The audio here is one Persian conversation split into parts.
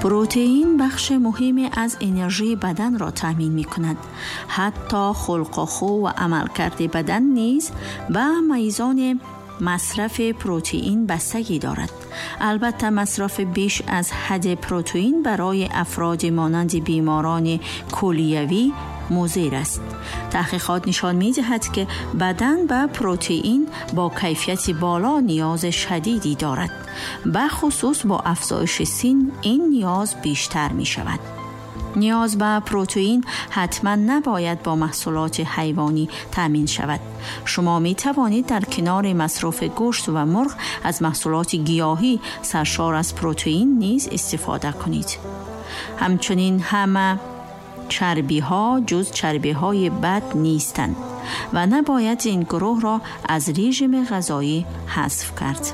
پروتئین بخش مهمی از انرژی بدن را تامین می کند. حتی خلق و خو و عملکرد بدن نیز به میزان مصرف پروتئین بستگی دارد. البته مصرف بیش از حد پروتئین برای افراد مانند بیماران کلیوی مضر است. تحقیقات نشان می‌دهد که بدن به پروتئین با کیفیت بالا نیاز شدیدی دارد. به خصوص با افزایش سن این نیاز بیشتر می‌شود. نیاز به پروتئین حتما نباید با محصولات حیوانی تامین شود. شما می توانید در کنار مصرف گوشت و مرغ از محصولات گیاهی سرشار از پروتئین نیز استفاده کنید. همچنین همه چربی ها جز چربی های بد نیستند و نباید این گروه را از رژیم غذایی حذف کرد.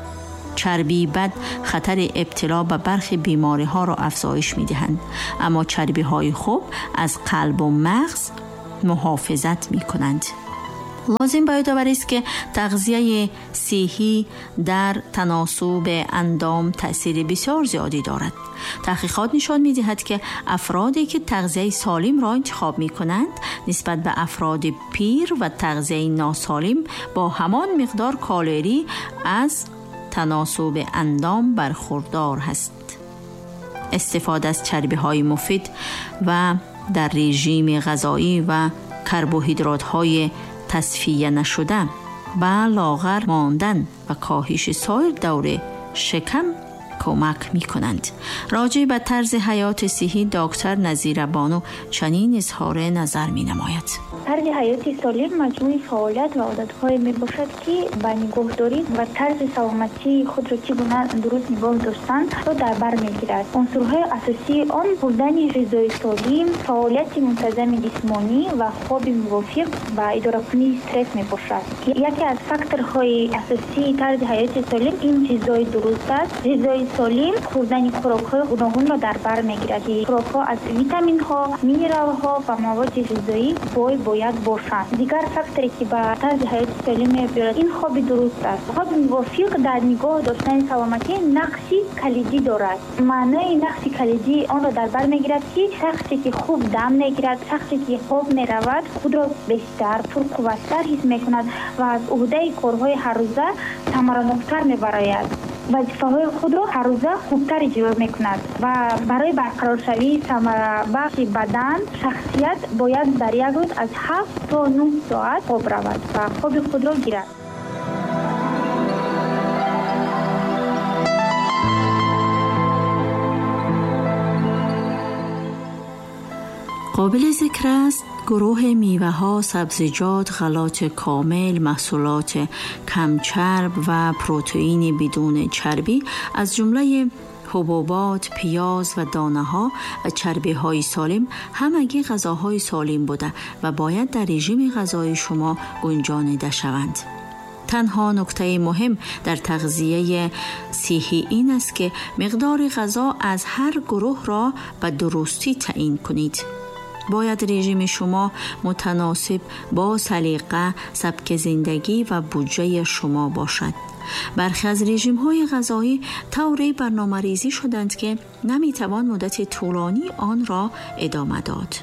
چربی بد خطر ابتلا به برخی بیماری ها را افزایش می دهند، اما چربی های خوب از قلب و مغز محافظت می کنند. لازم باید آوری است که تغذیه صحی در تناسب اندام تأثیر بسیار زیادی دارد. تحقیقات نشان می دهد که افرادی که تغذیه سالم را انتخاب می کنند نسبت به افراد پیر و تغذیه ناسالم با همان مقدار کالری از تناسب اندام برخوردار هست. استفاده از چربی های مفید و در رژیم غذایی و کربوهیدرات های تصفیه نشده به لاغر ماندن و کاهش سایر دور شکم کمک می کنند. راجع به طرز حیات صحی دکتر نظیره بانو چنین اظهار نظر می نماید. طرز حیات سالم مجموعه فعالیت و عادت‌های می باشد که به نگهداری و طرز سلامتی خود را چگونه درست نگاه داشتن را در بر می‌گیرد. عنصرهای اساسی آن بودن غذای سالم، فعالیت منتظم جسمانی و خواب موافق و اداره کنی استرس می باشد. یکی از فاکتورهای اساسی طرز حیات سالم این غذای درست است. غذای سالم خوردن خوراک‌های گوناگون را در بر می‌گیرد که خوراک‌ها از ویتامین‌ها، مینرال‌ها و مواد غذایی باید باشند. دیگر فاکتوری که به طرز حیات سالم می‌آورد این خواب درست است. خواب موافق در نگاه داشتن سلامتی نقشی کلیدی دارد. معنای نقشی کلیدی آن را در بر می‌گیرد که شخصی که خوب دم می‌گیرد، شخصی که خوب می‌رود، خود را بیشتر پرقوت‌تر حس می‌کند و از عهده کارهای هر روزه ثمره‌ناک‌تر می‌براید. وظیفه‌های خود را هر روزه خوبتر اجرا می‌کند و برای برقرار شوی ثمره بخش بدن شخصیت باید در یک روز از 7 تا 9 ساعت خواب رود و خواب خود را گیرد. قابل ذکر است گروه میوه ها، سبزیجات، غلات کامل، محصولات کم چرب و پروتئین بدون چربی از جمله حبوبات، پیاز و دانه ها و چربی های سالم همگی غذاهای سالم بوده و باید در رژیم غذایی شما گنجانیده شوند. تنها نکته مهم در تغذیه صحی این است که مقدار غذا از هر گروه را به درستی تعیین کنید. باید رژیم شما متناسب با سلیقه، سبک زندگی و بودجه شما باشد. برخی از رژیم‌های غذایی طوری برنامه‌ریزی شدند که نمی‌توان مدت طولانی آن را ادامه داد.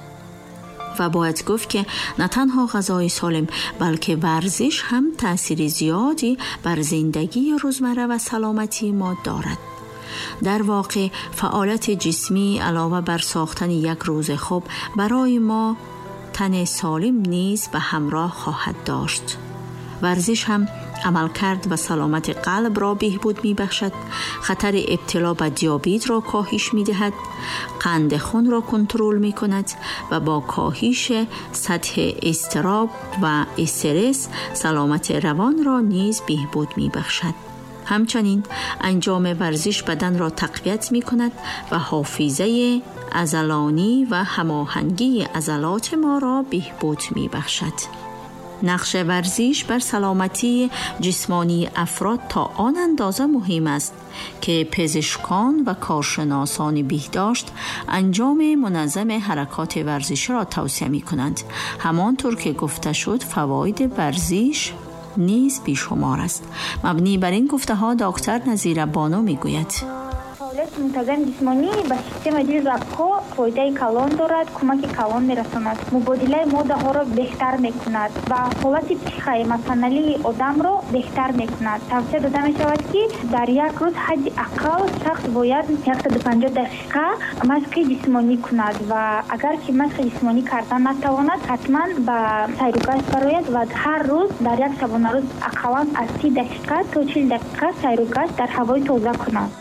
و باید گفت که نه تنها غذای سالم بلکه ورزش هم تأثیر زیادی بر زندگی روزمره و سلامتی ما دارد. در واقع فعالیت جسمی علاوه بر ساختن یک روز خوب برای ما تن سالم نیز به همراه خواهد داشت. ورزش هم عملکرد و سلامت قلب را بهبود می بخشد، خطر ابتلا به دیابت را کاهش می دهد، قند خون را کنترل می کند و با کاهش سطح اضطراب و استرس سلامت روان را نیز بهبود می بخشد. همچنین انجام ورزش بدن را تقویت می کند و حافظه عضلانی و هماهنگی عضلات ما را بهبود می بخشد. نقش ورزش بر سلامتی جسمانی افراد تا آن اندازه مهم است که پزشکان و کارشناسان بهداشت انجام منظم حرکات ورزشی را توصیه می کنند. همانطور که گفته شد فواید ورزش نیز بیشمار است. مبنی بر این گفته ها دکتر نظیره بانو می گوید فعالیت منتظم جسمانی به سیستم دل و پا فایده کلان دارد، کمک کلان می‌رساند، مبادله ماده‌ها را بهتر می‌کند و حالت پخای مصنوعی آدم را بهتر می‌کند. توصیه داده می‌شود که در یک روز حداقل شخص باید 150 دقیقه مشق جسمانی کند و اگر که مشق جسمانی کردن نتواند حتما به سیر و گشت براید و هر روز در یک شبانه روز اقلا از 30 دقیقه تا 40 دقیقه سیر و گشت در هوای تازه کند.